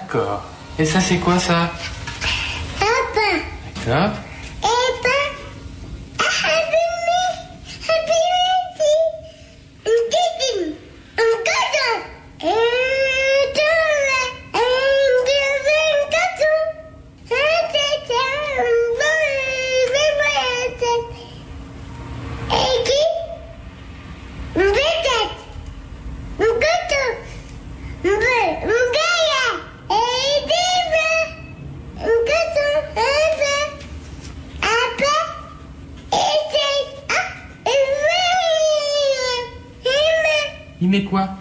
D'accord. Et ça, c'est quoi, ça? Papa. D'accord. Il met quoi?